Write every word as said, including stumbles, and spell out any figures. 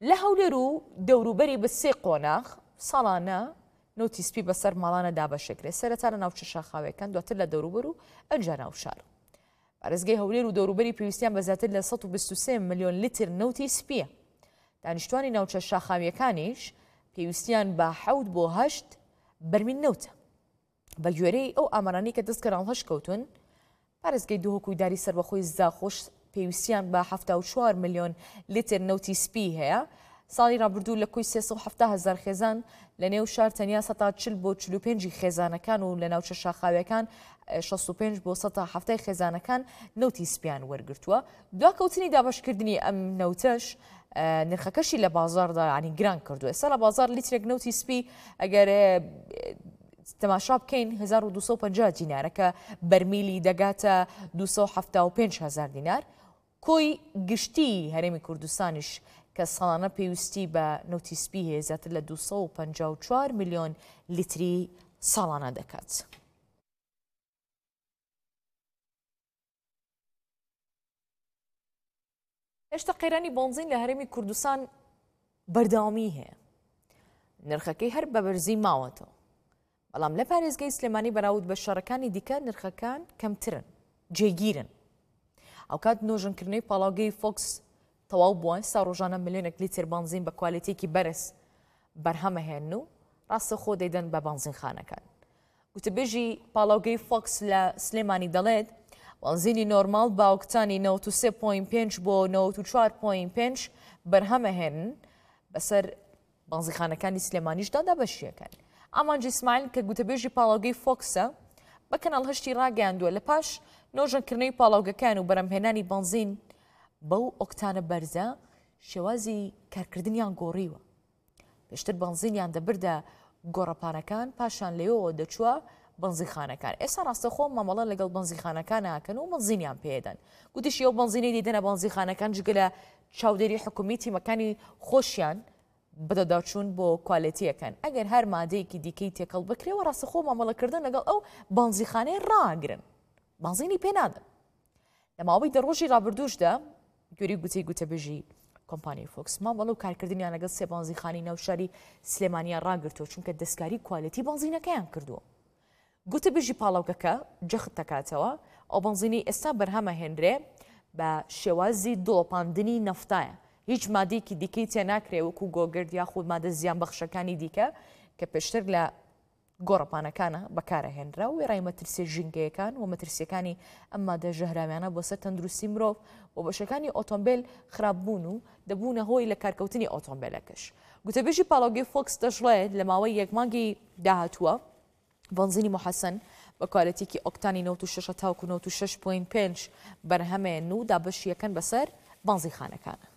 لە هەولێر و دەوروبەری بە سێ قۆناغ ساڵانە نۆتی سپی بەسەر ماڵانە دابەشەکرێت سەرەتا لە ناوچە شاخاوەکان دواتر لە دەوروبەر و ئەنجا ناو شار. پارێزگای هەولێر و دەوروبەری پێویستیان بە زیاتر لە سەد و بیست و سێ ملیۆن لیتر نەوتی سپیە. دانیشتوانی ناوچە شاخاویەکانیش پێویستیان بە حەوت بۆ هەشت بەرمیل نەوتە. بە گوێرەی ئەو ئامارانەی کە دەست کەراڵ هەشت کەوتون، پارێزگای دووهۆکوی داری سەربەخۆی زاخۆش پێویستیان بە هەفتاد و چوار ملیۆن لیتر نەوتی سپی هەیە. ساڵی ڕابردوو لە کوی سێسەد و هەفتاد هەزار خێزان لە نێو شار تەنیا سەد و چل بۆ چل و پێنج خێزانەکان و لە ناوچە شاخاویەکان شەست و پێنج بۆ سەد و هەفتاد خێزانەکان نەوتی سپیان وەرگرتووە. دواکەوتنی دابەشکردنی ئەم نەوتەش نرخەکەشی لە بازاردا ینی گران کردووە. ئێستا لە بازار لیترێک نەوتی سپی ئەگەر تەماشا بکەین هەزار و دووسەد و پەنجا دینارە کە بەرمیلی دەگاتە دووسەد و هەفتاد و پێنج هەزار دینار. کۆی گشتی هەرێمی کوردستانیش کە ساڵانە پێویستی بە نەوتی سپی هەیە زیاتر لە دووسەد و پەنجا و چوار ملیۆن لیتری ساڵانە دەکات. هێشتا قەیرانی بۆنزین لە هەرێمی کوردستان بەردەوامی هەیە. نرخەکەی هەر بە بەرزی ماوەتەوە. بەڵام لە پارێزگای سلێمانی بەراورد بە شارەکانی دیکە نرخەکان کەمترن، جێگیرن. ئەو کات نۆژنکردنەوەی پاڵاوگەی فۆکس تەواو بووە. ئێستا ڕۆژانە ملیۆنێک لیتر بانزین بە کوالیتێکی بەرز بەرهەمەهێن و ڕاستە خۆ دەیدەن بە بانزینخانەکان. گوتەبێژی پاڵاوگەی فۆکس لە سلێمانی دەڵێت بانزینی نۆرمال با ئۆکتانی نەوەت و سێ پۆینت پێنج بۆ نەوەت و چوار پۆینت پێنج بەرهەمەهێنن بەسەر بانزینخانەکانی سلێمانیشدا دابەشیەکەن. ئامانجی ئیسماعیل کە گوتەبێژی پاڵاوگەی فۆکسە بە کەناڵ هەشتی ڕاگەیاندووە لە پاش نۆژەنکردنەوەی پاڵاوگەکان و بەرهەمهێنانی بانزین بەو ئۆکتانە بەرزە شێوازی کارکردنیان گۆڕیوە. پێشتر بانزینیان دەبردە گۆڕەپانەکان پاشان لەوەوە دەچووە بنزینخانەکان. ئێستا ڕاستەخۆ مامەڵە لەگەڵ بنزینخانەکان ئاکەن و بنزینیان پێدەن. گوتیشی ئەو بنزینەی دەیدەنە بنزینخانەکان جگە لە چاودێری حکومی تیمەکانی خۆشیان بەدەداچوون بۆ کوالیتیەکەن. ئەگەر هەر مادەیەکی دیکەی تێکەڵ بکرێەوە ڕاستەخۆ مامەڵەکردن لەگەڵ ئەو بنزینخانەی ڕاگرن. بنزینی پێنادەن. لە ماوەی دە ڕۆژی ڕابردووشدا گوێری گوتەی گوتەبێژی کۆمپانیای فۆکس مامەڵە و کارکردنیان لەگەڵ سێ بنزینخانەی ناوشاری سلێمانیان ڕاگرتووە چونکە دەستکاری کوالیتی بنزینەکەیان کردووە. گوتەبێژی پاڵاوگەکە جەخت دەکاتەوە ئەو بنزینی ئێستا بەرهەمە هێنرێ بە شێوازی دۆڵپاندنی نەفتایە. هیچ مادەیەکی دیکەی تێناکرێ وەکو گۆگرد یاخود مادە زیان بەخشەکانی دیکە کە پێشتر لە گۆڕەپانەکانە بەکارەهێنرا و وێڕای مەترسیە ژینگەیەکان و مەترسیەکانی ئەم مادە ژەهراویانە بۆ سەر تەندروستی مرۆڤ و بەشەکانی ئۆتۆمبیل خراپبوون و دەبوونە هۆی لە کارکەوتنی ئۆتۆمبیلەکەش. گوتەبێژی پاڵاوگەی فۆکس دەژڵێت لە ماوەی یەک مانگی داهاتووە بنزینی محەسەن بە کوالیتێکی ئۆکتانی نەوەت و شەش تاوکو نەوەت و شەش پۆینت پێنج بەرهەمێن و دابەشیەکەن بەسەر بنزینخانەکانە.